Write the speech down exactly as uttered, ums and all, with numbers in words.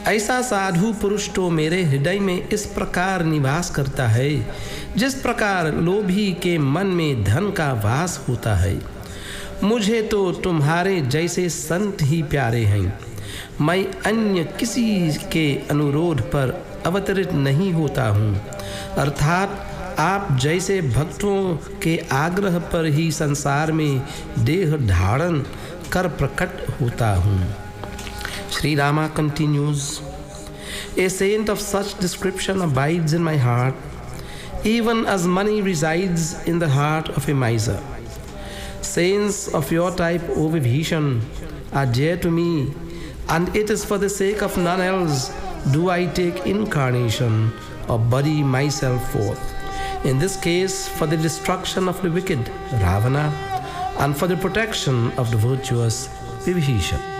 ऐसा साधु पुरुष तो मेरे हृदय में इस प्रकार निवास करता है जिस प्रकार लोभी के मन में धन का वास होता है। मुझे तो तुम्हारे जैसे संत ही प्यारे हैं। मैं अन्य किसी के अनुरोध पर अवतरित नहीं होता हूँ, अर्थात आप जैसे भक्तों के आग्रह पर ही संसार में देह धारण कर प्रकट होता हूँ। Sri Rama continues, a saint of such description abides in my heart, even as money resides in the heart of a miser. Saints of your type, O Vibhishan, are dear to me, and it is for the sake of none else do I take incarnation or bury myself forth. In this case, for the destruction of the wicked, Ravana, and for the protection of the virtuous, Vibhishan.